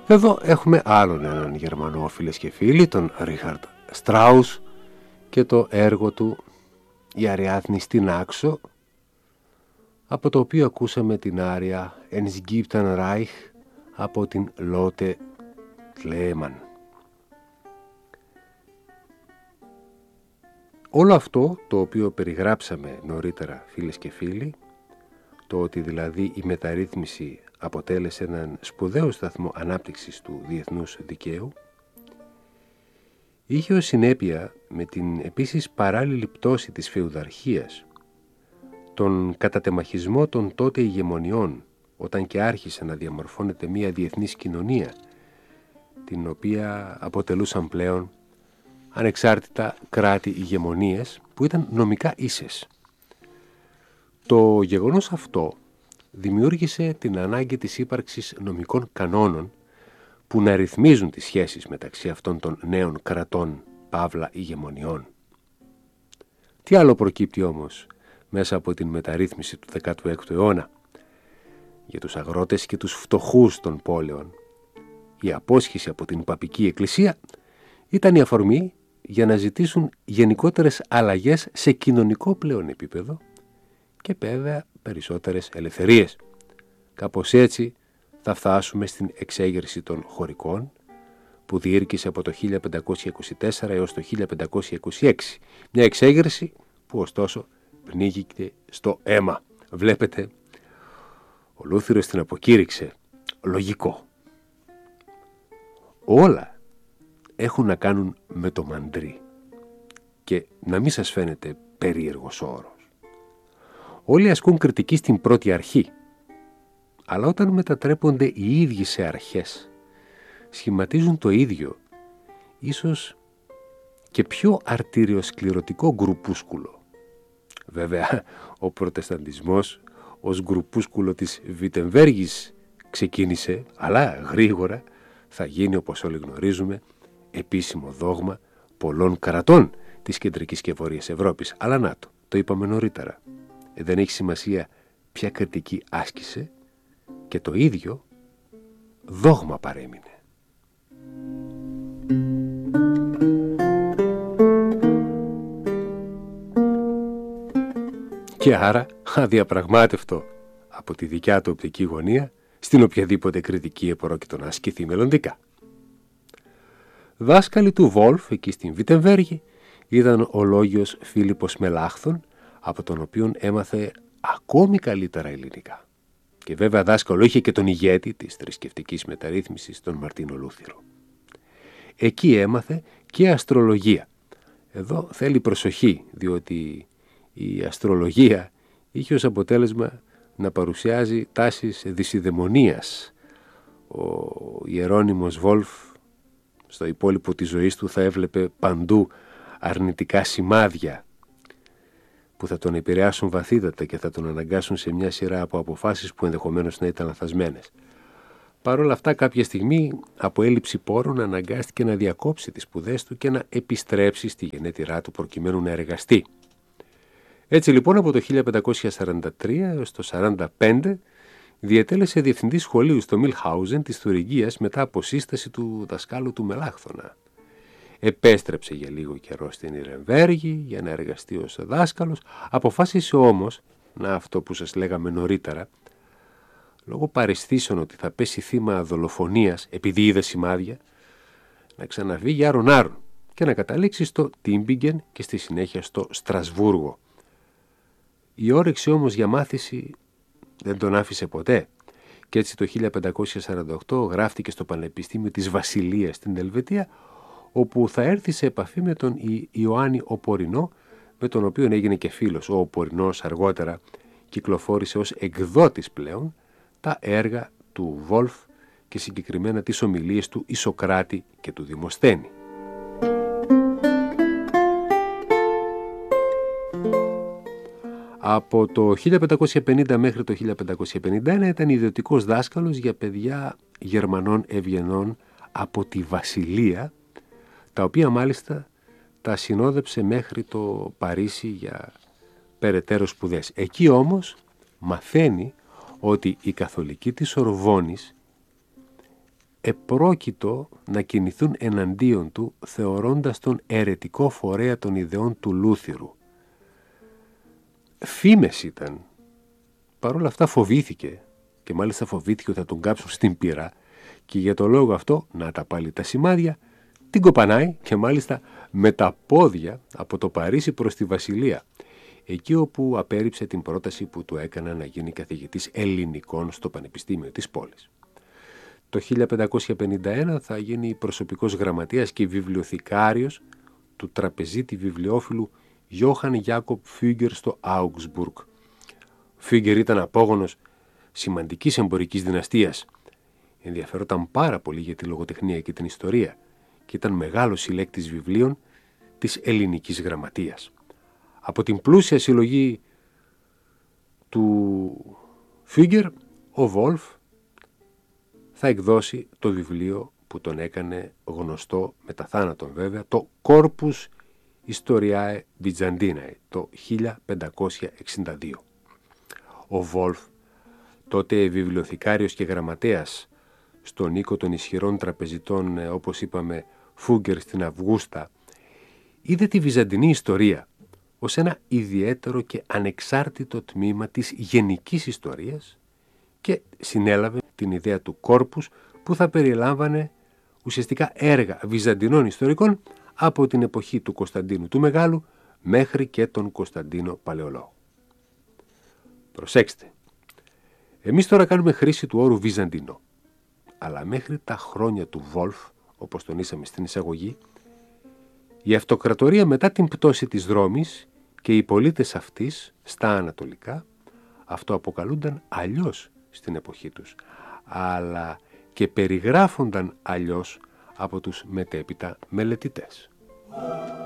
Εδώ έχουμε άλλον έναν Γερμανό, φίλες και φίλοι, τον Ρίχαρντ Στράους, και το έργο του «Η Αριάδνη στην Άξο», από το οποίο ακούσαμε την άρια «Ens gibt ein Reich» από την Lotte Lehmann. Όλο αυτό το οποίο περιγράψαμε νωρίτερα, φίλες και φίλοι, το ότι δηλαδή η μεταρρύθμιση αποτέλεσε έναν σπουδαίο σταθμό ανάπτυξης του διεθνούς δικαίου, είχε ως συνέπεια με την επίσης παράλληλη πτώση της φεουδαρχίας, τον κατατεμαχισμό των τότε ηγεμονιών, όταν και άρχισε να διαμορφώνεται μια διεθνής κοινωνία, την οποία αποτελούσαν πλέον ανεξάρτητα κράτη ηγεμονίες που ήταν νομικά ίσες. Το γεγονός αυτό δημιούργησε την ανάγκη της ύπαρξης νομικών κανόνων που να ρυθμίζουν τις σχέσεις μεταξύ αυτών των νέων κρατών, παύλα ηγεμονιών. Τι άλλο προκύπτει όμως μέσα από την μεταρρύθμιση του 16ου αιώνα? Για τους αγρότες και τους φτωχούς των πόλεων, η απόσχηση από την παπική εκκλησία ήταν η αφορμή για να ζητήσουν γενικότερες αλλαγές σε κοινωνικό πλέον επίπεδο και βέβαια περισσότερες ελευθερίες. Κάπως έτσι θα φτάσουμε στην εξέγερση των χωρικών, που διήρκησε από το 1524 έως το 1526. Μια εξέγερση που ωστόσο πνίγηκε στο αίμα. Βλέπετε, ο Λούθυρος την αποκήρυξε. Λογικό. Όλα έχουν να κάνουν με το μαντρί. Και να μην σας φαίνεται περίεργος όρος. Όλοι ασκούν κριτική στην πρώτη αρχή. Αλλά όταν μετατρέπονται οι ίδιοι σε αρχές, σχηματίζουν το ίδιο, ίσως και πιο αρτηριοσκληρωτικό γκρουπούσκουλο. Βέβαια, ο προτεσταντισμός ως γκρουπούσκουλο της Βιτεμβέργης ξεκίνησε, αλλά γρήγορα θα γίνει, όπως όλοι γνωρίζουμε, επίσημο δόγμα πολλών κρατών της κεντρικής και βόρειας Ευρώπης. Αλλά να το είπαμε νωρίτερα. Δεν έχει σημασία ποια κριτική άσκησε, και το ίδιο δόγμα παρέμεινε. Και άρα αδιαπραγμάτευτο από τη δικιά του οπτική γωνία, στην οποιαδήποτε κριτική επρόκειτο να ασκηθεί μελλοντικά. Δάσκαλοι του Βόλφ εκεί στην Βιτεμβέργη ήταν ο λόγιος Φίλιππος Μελάχθων, από τον οποίον έμαθε ακόμη καλύτερα ελληνικά. Και βέβαια δάσκαλο είχε και τον ηγέτη της θρησκευτικής μεταρρύθμισης, τον Μαρτίνο Λούθυρο. Εκεί έμαθε και αστρολογία. Εδώ θέλει προσοχή, διότι η αστρολογία είχε ως αποτέλεσμα να παρουσιάζει τάσεις δυσιδαιμονίας. Ο Ιερώνυμος Βόλφ στο υπόλοιπο της ζωής του θα έβλεπε παντού αρνητικά σημάδια που θα τον επηρεάσουν βαθύτατα και θα τον αναγκάσουν σε μια σειρά από αποφάσεις που ενδεχομένως να ήταν λαθασμένες. Παρ' όλα αυτά, κάποια στιγμή, από έλλειψη πόρων, αναγκάστηκε να διακόψει τις σπουδές του και να επιστρέψει στη γενέτειρά του προκειμένου να εργαστεί. Έτσι λοιπόν, από το 1543 έως το 1545 διετέλεσε διευθυντή σχολείου στο Μιλχάουζεν της Θουριγγίας μετά από σύσταση του δασκάλου του Μελάχθωνα. Επέστρεψε για λίγο καιρό στην Ιρεμβέργη για να εργαστεί ως δάσκαλος, αποφάσισε όμως, να αυτό που σας λέγαμε νωρίτερα, λόγω παραισθήσεων ότι θα πέσει θύμα δολοφονίας επειδή είδε σημάδια, να ξαναβγεί άρον-άρον και να καταλήξει στο Τίμπιγκεν και στη συνέχεια στο Στρασβούργο. Η όρεξη όμως για μάθηση δεν τον άφησε ποτέ και έτσι το 1548 γράφτηκε στο Πανεπιστήμιο της Βασιλείας στην Ελβετία, όπου θα έρθει σε επαφή με τον Ιωάννη Οπορινό, με τον οποίο έγινε και φίλος. Ο Οπορινός αργότερα κυκλοφόρησε ως εκδότης πλέον τα έργα του Βόλφ και συγκεκριμένα τις ομιλίες του Ισοκράτη και του Δημοσθένη. Από το 1550 μέχρι το 1551 ήταν ιδιωτικός δάσκαλος για παιδιά Γερμανών ευγενών από τη Βασιλεία, τα οποία μάλιστα τα συνόδεψε μέχρι το Παρίσι για περαιτέρω σπουδές. Εκεί όμως μαθαίνει ότι η καθολική της Ορβόνης επρόκειτο να κινηθούν εναντίον του, θεωρώντας τον αιρετικό φορέα των ιδεών του Λούθυρου. Φήμες ήταν. Παρ' όλα αυτά φοβήθηκε, και μάλιστα φοβήθηκε ότι θα τον κάψουν στην πύρα, και για το λόγο αυτό, να τα πάλι τα σημάδια, την κοπανάει, και μάλιστα με τα πόδια, από το Παρίσι προς τη Βασιλεία, εκεί όπου απέρριψε την πρόταση που του έκανα να γίνει καθηγητής ελληνικών στο Πανεπιστήμιο της πόλης. Το 1551 θα γίνει προσωπικός γραμματέας και βιβλιοθηκάριος του τραπεζίτη βιβλιόφιλου Johann Jakob Fugger στο Augsburg. Fugger ήταν απόγονος σημαντικής εμπορικής δυναστείας. Ενδιαφερόταν πάρα πολύ για τη λογοτεχνία και την ιστορία και ήταν μεγάλος συλλέκτης βιβλίων της ελληνικής γραμματείας. Από την πλούσια συλλογή του Fugger, ο Βόλφ θα εκδώσει το βιβλίο που τον έκανε γνωστό μετά θάνατον βέβαια, το Corpus Historiae Byzantinae, το 1562. Ο Βόλφ, τότε βιβλιοθηκάριος και γραμματέας στον οίκο των ισχυρών τραπεζιτών, όπως είπαμε, Φούγκερ στην Αυγούστα, είδε τη βυζαντινή ιστορία ως ένα ιδιαίτερο και ανεξάρτητο τμήμα της γενικής ιστορίας και συνέλαβε την ιδέα του κόρπους που θα περιλάμβανε ουσιαστικά έργα βυζαντινών ιστορικών από την εποχή του Κωνσταντίνου του Μεγάλου μέχρι και τον Κωνσταντίνο Παλαιολόγο. Προσέξτε, εμείς τώρα κάνουμε χρήση του όρου Βυζαντινό, αλλά μέχρι τα χρόνια του Βόλφ, όπως τονίσαμε στην εισαγωγή, η αυτοκρατορία μετά την πτώση της Ρώμης και οι πολίτες αυτής στα ανατολικά αυτοαποκαλούνταν αλλιώς στην εποχή τους, αλλά και περιγράφονταν αλλιώς από τους μετέπειτα μελετητές.